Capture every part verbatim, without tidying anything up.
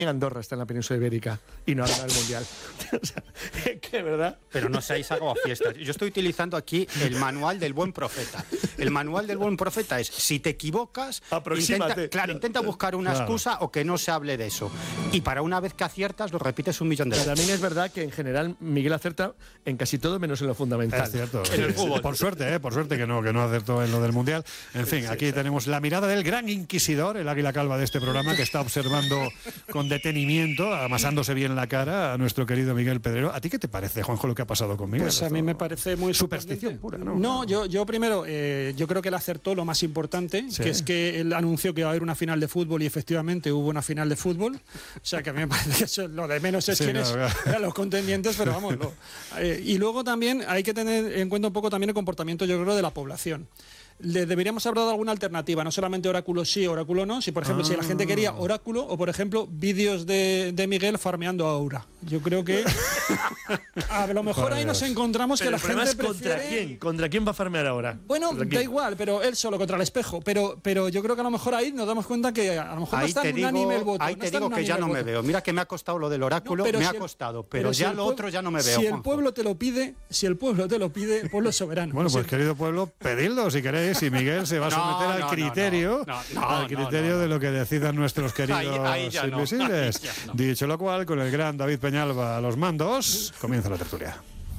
en Andorra está en la península ibérica y no habla del mundial. O sea, que verdad. Pero no seáis algo a fiestas. Yo estoy utilizando aquí el manual del buen profeta. El manual del buen profeta es, si te equivocas, intenta, claro, intenta buscar una claro. excusa o que no se hable de eso. Y para una vez que aciertas, lo repites un millón de veces. Pero también es verdad que en general Miguel acerta en casi todo menos en lo fundamental. Es cierto. En el fútbol. Por suerte, ¿eh? Por suerte que no, que no acertó en lo del mundial. En fin, aquí sí, tenemos la mirada del gran inquisidor, el águila calva de este programa, que está observando con detenimiento, amasándose bien la cara a nuestro querido Miguel Pedrero. ¿A ti qué te parece, Juanjo, lo que ha pasado con Miguel? Pues a mí me parece muy superstición pura, ¿no? No, yo, yo primero, eh, yo creo que él acertó lo más importante, sí. que es que él anunció que iba a haber una final de fútbol y efectivamente hubo una final de fútbol. O sea, que a mí me parece que eso, lo de menos es sí, quiénes no, eran los contendientes, pero vamos. Lo, eh, y luego también hay que tener en cuenta un poco también el comportamiento, yo creo, de la población. Le deberíamos haber dado alguna alternativa, no solamente oráculo sí, oráculo no. Si, por ejemplo, ah. si la gente quería oráculo o, por ejemplo, vídeos de, de Miguel farmeando a Aura. Yo creo que a lo mejor Por ahí Dios. nos encontramos pero que la gente prefiere... ¿Contra quién? ¿Contra quién va a farmear ahora? Bueno, da igual, pero él solo contra el espejo. Pero, pero yo creo que a lo mejor ahí nos damos cuenta que a lo mejor ahí no está en unánime el voto. Ahí no te digo que ya no me veo. Mira que me ha costado lo del oráculo, no, me si ha costado, pero, pero ya si lo otro ya no me veo. Si Juanjo. el pueblo te lo pide, si el pueblo te lo pide, el pueblo es soberano. Bueno, pues sí. querido pueblo, pedidlo si queréis, y Miguel se va a someter no, al no, criterio, no, no, no, al criterio no, no, no. de lo que decidan nuestros queridos ahí, ahí invisibles. No, no. Dicho lo cual, con el gran David Peñalba a los mandos, comienza la tertulia.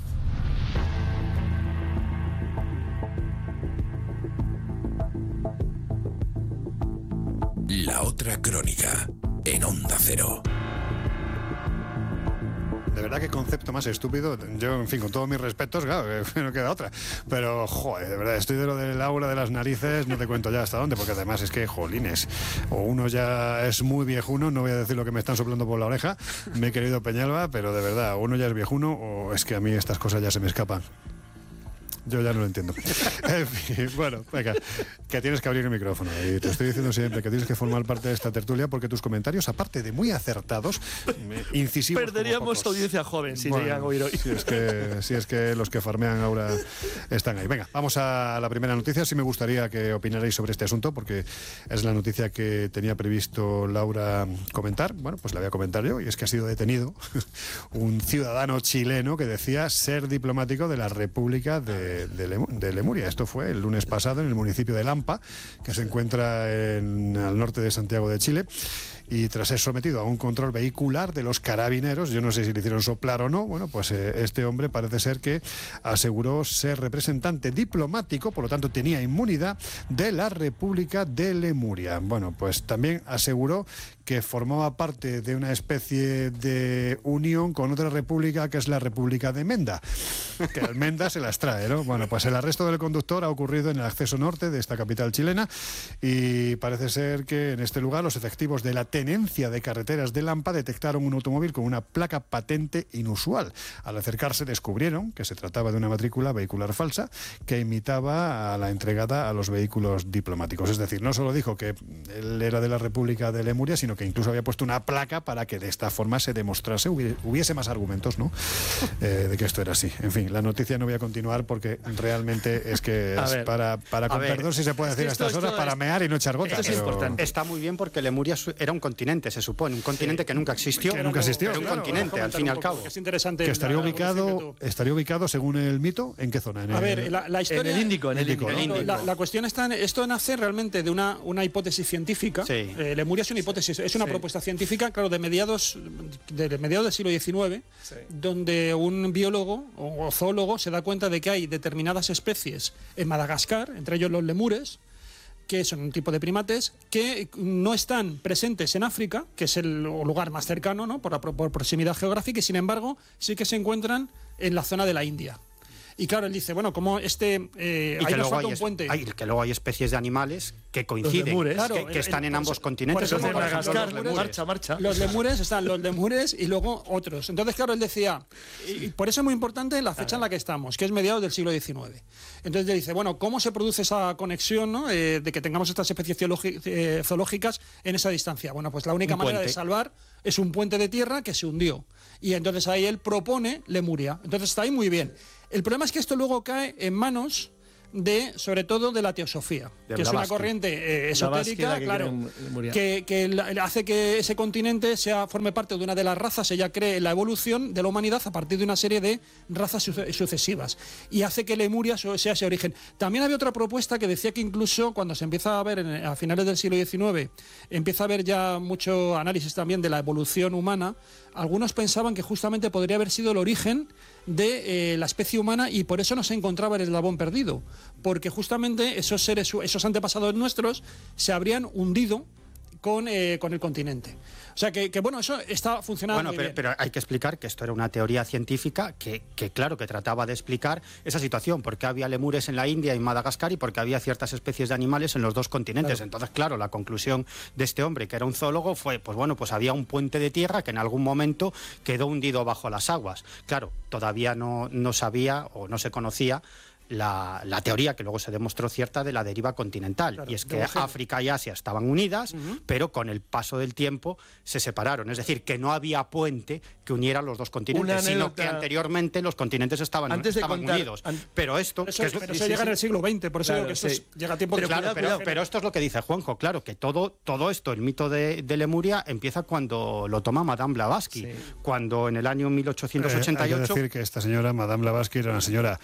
La otra crónica, en Onda Cero. De verdad, qué concepto más estúpido. Yo, en fin, con todos mis respetos, claro, no queda otra. Pero, joder, de verdad, estoy de lo del aura de las narices, no te cuento ya hasta dónde, porque además es que, jolines, o uno ya es muy viejuno, no voy a decir lo que me están soplando por la oreja, mi querido Peñalba, pero de verdad, uno ya es viejuno o es que a mí estas cosas ya se me escapan. Yo ya no lo entiendo. En fin, bueno, venga, que tienes que abrir el micrófono. Y te estoy diciendo siempre que tienes que formar parte de esta tertulia porque tus comentarios, aparte de muy acertados, incisivos... Perderíamos audiencia joven si bueno, llegan a oír hoy. Si es, que, si es que los que farmean ahora están ahí. Venga, vamos a la primera noticia. Sí me gustaría que opinarais sobre este asunto porque es la noticia que tenía previsto Laura comentar. Bueno, pues la voy a comentar yo. Y es que ha sido detenido un ciudadano chileno que decía ser diplomático de la República de De, Lem de Lemuria. Esto fue el lunes pasado en el municipio de Lampa, que se encuentra en, al norte de Santiago de Chile. Y tras ser sometido a un control vehicular de los carabineros, yo no sé si le hicieron soplar o no, bueno, pues eh, este hombre parece ser que aseguró ser representante diplomático, por lo tanto tenía inmunidad de la República de Lemuria. Bueno, pues también aseguró que formaba parte de una especie de unión con otra república que es la República de Menda, que el Menda se las trae, ¿no? Bueno, pues el arresto del conductor ha ocurrido en el acceso norte de esta capital chilena y parece ser que en este lugar los efectivos de la Tenencia de Carreteras de Lampa detectaron un automóvil con una placa patente inusual. Al acercarse descubrieron que se trataba de una matrícula vehicular falsa que imitaba a la entregada a los vehículos diplomáticos. Es decir, no solo dijo que él era de la República de Lemuria, sino que incluso había puesto una placa para que de esta forma se demostrase, hubiese más argumentos, ¿no? Eh, de que esto era así. En fin, la noticia no voy a continuar porque realmente es que es ver, para, para con ver, perdón si se puede decir a estas horas, para mear y no echar gota. Esto es pero... importante. Está muy bien porque Lemuria era un continente, se supone, un continente sí. que nunca existió. Que nunca existió. Era un claro, continente, al fin y al cabo. Es interesante. Que estaría ubicado, que estaría ubicado, según el mito, ¿en qué zona? En a el, ver, la, la historia... En el Índico. En el Índico, ¿no? ¿no? La, la cuestión está en... Esto nace realmente de una, una hipótesis científica. Sí. Eh, Lemuria es una hipótesis, es una sí. propuesta científica, claro, de mediados, de mediados del siglo diecinueve, sí. donde un biólogo o zoólogo se da cuenta de que hay determinadas especies en Madagascar, entre ellos los lemures, que son un tipo de primates, que no están presentes en África, que es el lugar más cercano, ¿no? por, por proximidad geográfica, y sin embargo sí que se encuentran en la zona de la India. Y claro, él dice, bueno, como este... Eh, y ahí que, nos luego falta hay, un puente. Hay, que luego hay especies de animales que coinciden, lemures, claro, que, que el, están el, en el, ambos continentes. Por eso como de Madagascar, los lemures. marcha, marcha. Los lemures, están los lemures y luego otros. Entonces, claro, él decía, y por eso es muy importante la fecha en la que estamos, que es mediados del siglo diecinueve. Entonces él dice, bueno, ¿cómo se produce esa conexión, ¿no? eh, de que tengamos estas especies eh, zoológicas en esa distancia? Bueno, pues la única un manera puente. de salvar es un puente de tierra que se hundió. Y entonces ahí él propone Lemuria. Entonces está ahí muy bien. El problema es que esto luego cae en manos de, sobre todo, de la teosofía, de que es una Blavatsky. corriente eh, esotérica, que claro, quieren- que, que la- hace que ese continente sea forme parte de una de las razas. Ella cree en la evolución de la humanidad a partir de una serie de razas suce- sucesivas y hace que Lemuria so- sea ese origen. También había otra propuesta que decía que incluso cuando se empieza a ver en- a finales del siglo diecinueve, empieza a haber ya mucho análisis también de la evolución humana. Algunos pensaban que justamente podría haber sido el origen de eh, la especie humana y por eso no se encontraba el eslabón perdido, porque justamente esos seres, esos antepasados nuestros se habrían hundido con, eh, con el continente. O sea que, que bueno, eso está funcionando Bueno, muy pero, bien. pero hay que explicar que esto era una teoría científica que, que, claro, que trataba de explicar esa situación, porque había lemures en la India y en Madagascar y porque había ciertas especies de animales en los dos continentes. Claro. Entonces, claro, la conclusión de este hombre, que era un zoólogo, fue, pues bueno, pues había un puente de tierra que en algún momento quedó hundido bajo las aguas. Claro, todavía no, no sabía o no se conocía La, la teoría que luego se demostró cierta de la deriva continental, Claro, y es de que agujero. África y Asia estaban unidas, uh-huh. pero con el paso del tiempo se separaron, es decir, que no había puente que uniera los dos continentes, sino que anteriormente los continentes estaban, Antes de estaban contar, unidos. An pero esto, Eso, que es, pero sí, eso sí, llega sí. en el siglo veinte, por eso Claro, digo que esto sí. es- llega a tiempo Pero, de claro, cuidado, pero, pero esto es lo que dice Juanjo, claro, que todo, todo esto, el mito de, de Lemuria, empieza cuando lo toma Madame Blavatsky, Sí. cuando en el año mil ochocientos ochenta y ocho... Eh, hay que decir que esta señora, Madame Blavatsky, era una señora,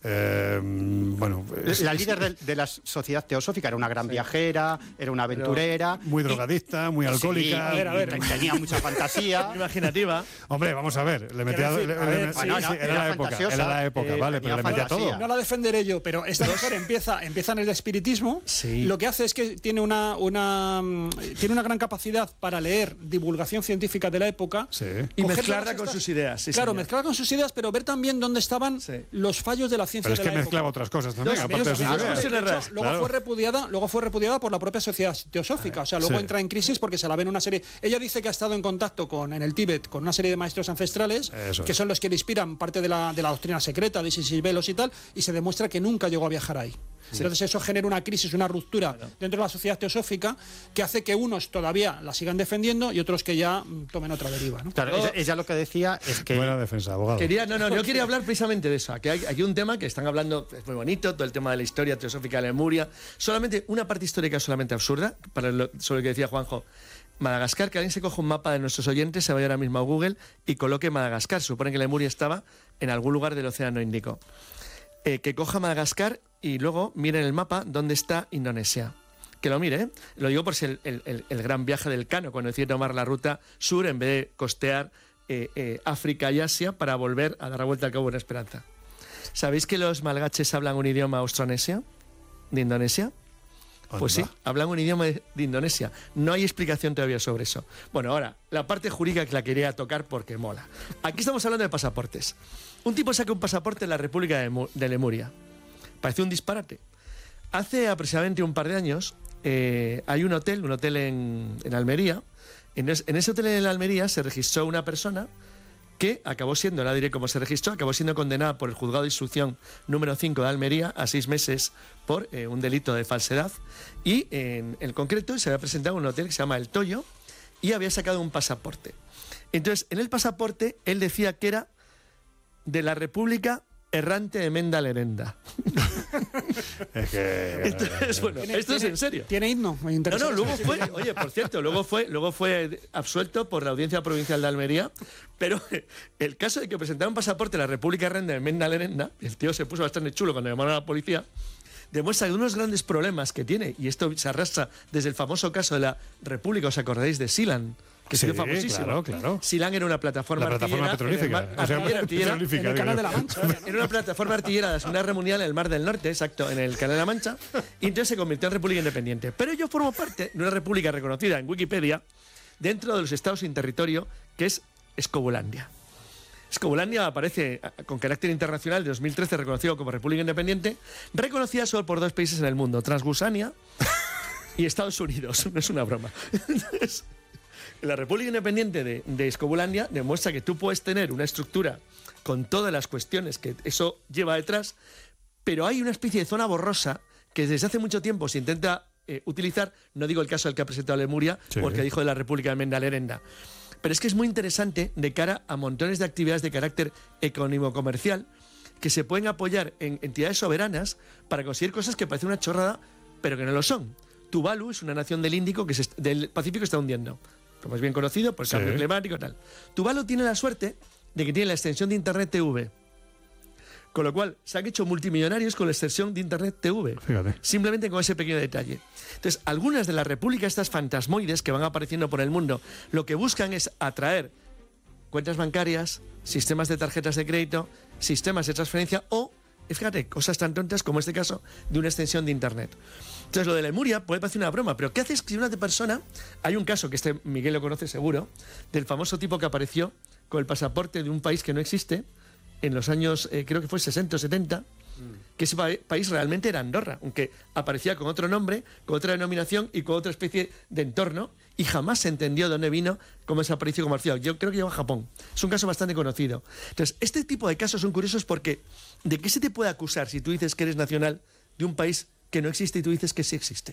eh, bueno... es- La líder de, de la sociedad teosófica, era una gran viajera, era una aventurera. muy drogadicta, muy alcohólica. Sí, A ver, a ver. y tenía mucha fantasía. imaginativa. Hombre, vamos a ver, le metía... decir, le- a le- ver, le- sí, sí, no, sí, no, era, era la época, fantasiosa, era la época, eh, vale, tenía pero le metía fantasía. todo. No la defenderé yo, pero esta mujer empieza, empieza en el espiritismo. Sí. Lo que hace es que tiene una, una, mm, tiene una gran capacidad para leer divulgación científica de la época. Sí. Y coger mezclarla todas con estas- sus ideas. Sí, claro, señor. mezclarla con sus ideas, pero ver también dónde estaban Sí. los fallos de la ciencia Pero es de que la época. mezclaba otras cosas también, No, aparte de sus también, ideas. también, De hecho, ras, luego claro. fue repudiada, luego fue repudiada por la propia sociedad teosófica. O sea, luego Sí. entra en crisis porque se la ven una serie. Ella dice que ha estado en contacto con en el Tíbet con una serie de maestros ancestrales Eso que es. son los que le inspiran parte de la, de la doctrina secreta de Isis y Velos y tal, y se demuestra que nunca llegó a viajar ahí. Entonces eso genera una crisis, una ruptura dentro de la sociedad teosófica que hace que unos todavía la sigan defendiendo y otros que ya mm, tomen otra deriva, ¿no? Claro, ella, ella lo que decía es que... Buena defensa, abogado. Quería, no, no, yo quería hablar precisamente de eso. Aquí hay, aquí hay un tema que están hablando, es muy bonito, todo el tema de la historia teosófica de Lemuria. Solamente una parte histórica solamente absurda, para lo, sobre lo que decía Juanjo. Madagascar, que alguien se coja un mapa de nuestros oyentes, se vaya ahora mismo a Google y coloque Madagascar. Supone que Lemuria estaba en algún lugar del Océano Índico. Eh, que coja Madagascar y luego mire en el mapa dónde está Indonesia. Que lo mire, ¿eh? Lo digo por si el, el, el, el gran viaje del Cano, cuando decide tomar la ruta sur en vez de costear eh, eh, África y Asia para volver a dar la vuelta al Cabo Buena Esperanza. ¿Sabéis que los malgaches hablan un idioma austronesio? ¿De Indonesia? Pues sí, Anda. hablan un idioma de, de Indonesia. No hay explicación todavía sobre eso. Bueno, ahora, la parte jurídica que la quería tocar porque mola. Aquí estamos hablando de pasaportes. Un tipo saca un pasaporte en la República de, Mu- de Lemuria. Parece un disparate. Hace aproximadamente un par de años eh, hay un hotel, un hotel en, en Almería. En, es- en ese hotel en Almería se registró una persona que acabó siendo, no diré cómo se registró, acabó siendo condenada por el juzgado de instrucción número cinco de Almería a seis meses por eh, un delito de falsedad. Y en, en concreto se había presentado en un hotel que se llama El Toyo y había sacado un pasaporte. Entonces, en el pasaporte él decía que era de la República Errante de Menda Lerenda. Es que... Entonces, bueno, ¿Tiene- esto es tiene- en serio. ¿Tiene himno? Me No, interesa. no, luego fue, oye, por cierto, luego fue, luego fue absuelto por la Audiencia Provincial de Almería, pero el caso de que presentara un pasaporte de la República Renda de Menda Lerenda, el tío se puso bastante chulo cuando llamaron a la policía, demuestra que unos grandes problemas que tiene, y esto se arrastra desde el famoso caso de la República, ¿os acordáis de Silan? Que Sí, ha sido famosísimo. claro, claro. Silan era una plataforma La plataforma artillera en el petrolífica. mar- O sea, artillera, artillera, petrolífica, En el digo canal yo. de la Mancha. ¿no? era una plataforma artillera de la Segunda Guerra Mundial en el Mar del Norte, exacto, en el Canal de la Mancha, y entonces se convirtió en república independiente. Pero yo formo parte de una república reconocida en Wikipedia dentro de los estados sin territorio, que es Escobulandia. Escobulandia aparece a- con carácter internacional de dos mil trece reconocido como república independiente, reconocida solo por dos países en el mundo, Transgusania y Estados Unidos. No es una broma. Entonces, la República Independiente de, de Escobulandia demuestra que tú puedes tener una estructura con todas las cuestiones que eso lleva detrás, pero hay una especie de zona borrosa que desde hace mucho tiempo se intenta eh, utilizar. No digo el caso del que ha presentado Lemuria, Sí. porque dijo de la República de Menda Lerenda. Pero es que es muy interesante de cara a montones de actividades de carácter económico-comercial que se pueden apoyar en entidades soberanas para conseguir cosas que parecen una chorrada, pero que no lo son. Tuvalu es una nación del Índico que se, del Pacífico que está hundiendo, como es bien conocido por el cambio sí. climático y tal. Tuvalu tiene la suerte de que tiene la extensión de Internet T V. Con lo cual, se han hecho multimillonarios con la extensión de Internet T V. Fíjate. Simplemente con ese pequeño detalle. Entonces, algunas de las repúblicas, estas fantasmoides que van apareciendo por el mundo, lo que buscan es atraer cuentas bancarias, sistemas de tarjetas de crédito, sistemas de transferencia o, fíjate, cosas tan tontas como este caso de una extensión de Internet. Entonces, lo de Lemuria puede parecer una broma, pero ¿qué haces si una persona... Hay un caso, que este Miguel lo conoce seguro, del famoso tipo que apareció con el pasaporte de un país que no existe, en los años, eh, creo que fue sesenta o setenta, mm. que ese pa país realmente era Andorra, aunque aparecía con otro nombre, con otra denominación y con otra especie de entorno, y jamás se entendió de dónde vino, cómo desapareció, como Marcial. Yo creo que llegó a Japón. Es un caso bastante conocido. Entonces, este tipo de casos son curiosos porque ¿de qué se te puede acusar si tú dices que eres nacional de un país que no existe y tú dices que sí existe?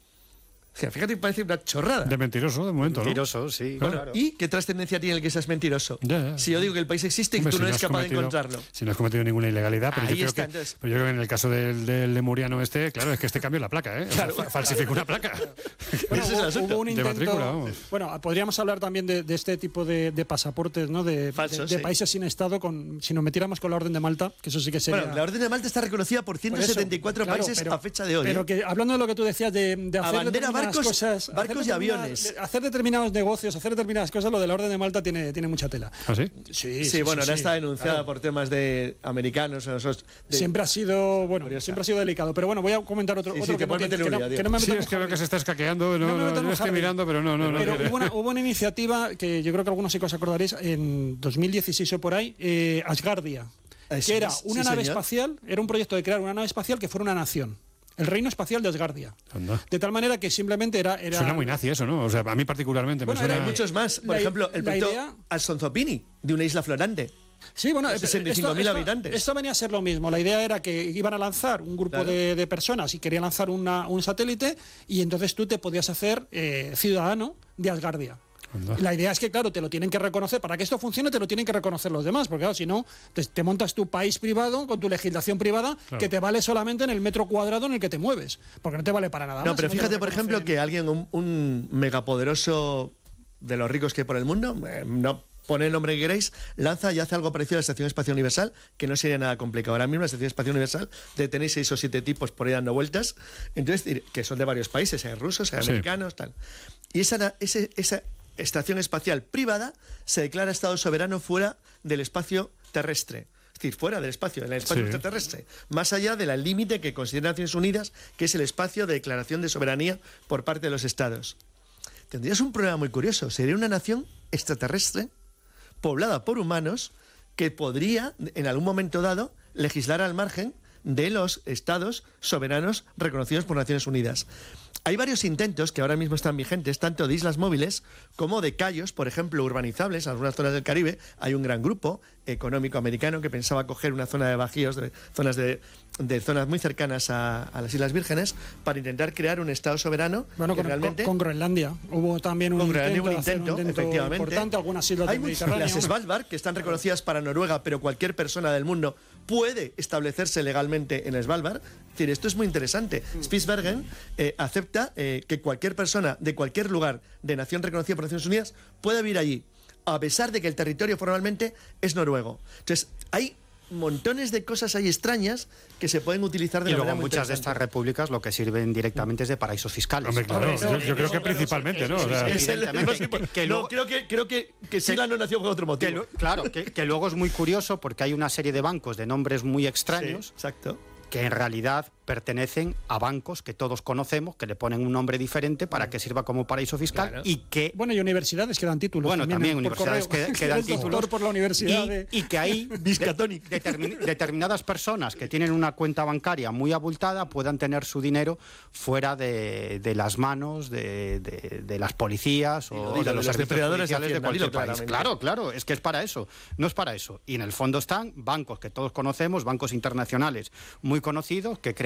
O sea, fíjate, parece una chorrada. De mentiroso, de momento, mentiroso, ¿no? sí. Bueno, claro. ¿y qué trascendencia tiene el que seas mentiroso? Ya, ya. Si yo digo que el país existe y Hombre, tú no si eres no capaz cometido, de encontrarlo. Si no has cometido ninguna ilegalidad, pero, yo creo, está, que, entonces... pero yo creo que en el caso del, del lemuriano este, claro, es que este cambió la placa, ¿eh? Claro. O sea, falsificó una placa. Bueno, Ese hubo, es el hubo un intento, de matrícula, vamos. Bueno, podríamos hablar también de, de este tipo de, de pasaportes, ¿no? De, Falsos, de, de sí. países sin Estado, con, si nos metiéramos con la Orden de Malta, que eso sí que sería... Bueno, la Orden de Malta está reconocida por ciento setenta y cuatro por eso, países claro, pero, a fecha de hoy. Pero ¿eh? que, hablando de lo que tú decías, de, de hacer bandera, determinadas barcos, cosas... barcos y aviones. Hacer determinados negocios, hacer determinadas cosas, lo de la Orden de Malta tiene, tiene mucha tela. ¿Ah, sí? Sí, Sí, sí, bueno, sí, ahora sí, está denunciada claro. por temas de americanos. De... Siempre ha sido, bueno, Curiosa. siempre ha sido delicado. Pero bueno, voy a comentar otro, Sí, sí, otro te que, no, puedes que, meter que, en no, un lío, que no me Sí, meto es que veo que se está escaqueando, no, No me no, meto en yo un estoy jardín. mirando, pero no, no, no. Pero quiere. hubo una, hubo una iniciativa que yo creo que algunos sí que os acordaréis, en dos mil dieciséis o por ahí, eh, Asgardia, Eso que era es, una sí, nave señor. espacial, era un proyecto de crear una nave espacial que fuera una nación. El reino espacial de Asgardia. Anda. De tal manera que simplemente era... era Suena muy nazi eso, ¿no? O sea, a mí particularmente Bueno, me suena... Hay muchos más. Por La- ejemplo, el la proyecto idea- Alsonzopini, de una isla flotante. Sí, bueno, sesenta y cinco mil esto- habitantes. Esto venía a ser lo mismo. La idea era que iban a lanzar un grupo Claro. de, de personas y querían lanzar una, un satélite y entonces tú te podías hacer eh, ciudadano de Asgardia. Anda. La idea es que, claro, te lo tienen que reconocer. Para que esto funcione, te lo tienen que reconocer los demás. Porque, claro, si no, te, te montas tu país privado con tu legislación privada Claro. que te vale solamente en el metro cuadrado en el que te mueves. Porque no te vale para nada No, más. pero Si te fíjate, por reconocen- ejemplo, que alguien, un, un megapoderoso de los ricos que hay por el mundo, eh, no pone el nombre que queréis, lanza y hace algo parecido a la Estación Espacial Universal, que no sería nada complicado. Ahora mismo la Estación Espacial Universal de tenéis seis o siete tipos por ahí dando vueltas, entonces que son de varios países, hay rusos, hay Sí. americanos, tal. Y esa, ese, esa estación espacial privada se declara Estado soberano fuera del espacio terrestre. Es decir, fuera del espacio, del espacio Sí. extraterrestre, más allá del límite que considera Naciones Unidas, que es el espacio de declaración de soberanía por parte de los estados. Tendrías un problema muy curioso. Sería una nación extraterrestre, poblada por humanos, que podría, en algún momento dado, legislar al margen de los estados soberanos reconocidos por Naciones Unidas. Hay varios intentos que ahora mismo están vigentes, tanto de islas móviles como de cayos, por ejemplo, urbanizables. En algunas zonas del Caribe hay un gran grupo económico americano que pensaba coger una zona de bajíos, de zonas, de, de zonas muy cercanas a, a las Islas Vírgenes, para intentar crear un estado soberano. Bueno, que con, realmente, con, con Groenlandia. Hubo también un con intento, Groenlandia hubo un de hacer intento, un intento efectivamente. importante, algunas islas Hay del muchas, Mediterráneo. las Svalbard, que están reconocidas para Noruega, pero cualquier persona del mundo puede establecerse legalmente en Svalbard. Es decir, esto es muy interesante. Spitsbergen eh, acepta eh, que cualquier persona de cualquier lugar de nación reconocida por Naciones Unidas pueda vivir allí, a pesar de que el territorio formalmente es noruego. Entonces, hay montones de cosas ahí extrañas que se pueden utilizar de Y una luego manera muy muchas de interesante. estas repúblicas lo que sirven directamente es de paraísos fiscales. Hombre, claro, yo, yo creo que principalmente, ¿no? O sea, Es el- Evidentemente, que- que no, luego- creo que, creo que, que Sila no nació por otro Que motivo. lo- claro, que, que luego es muy curioso porque hay una serie de bancos de nombres muy extraños Sí, exacto. que en realidad pertenecen a bancos que todos conocemos, que le ponen un nombre diferente para que sirva como paraíso fiscal Claro. y que... Bueno, y universidades que dan títulos. Bueno, también por universidades correo. que, que dan Eres doctor títulos por la universidad y, de- y que hay Miskatonic. de- determin- determinadas personas que tienen una cuenta bancaria muy abultada puedan tener su dinero fuera de, de las manos de, de- de las policías o Dilo, dilo, de de los los servicios depredadores de policiales de Hacienda, cualquier dilo país. claramente. Claro, claro, es que es para eso, no es para eso. Y en el fondo están bancos que todos conocemos, bancos internacionales muy conocidos, que crean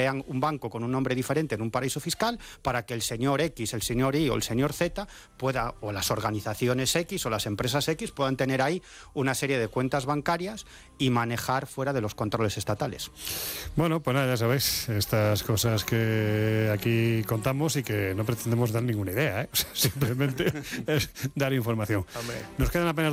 crean un banco con un nombre diferente en un paraíso fiscal para que el señor X, el señor Y o el señor Z pueda, o las organizaciones X o las empresas X puedan tener ahí una serie de cuentas bancarias y manejar fuera de los controles estatales. Bueno, pues nada, ya sabéis, estas cosas que aquí contamos y que no pretendemos dar ninguna idea, ¿eh? O sea, simplemente es dar información. Hombre. Nos quedan apenas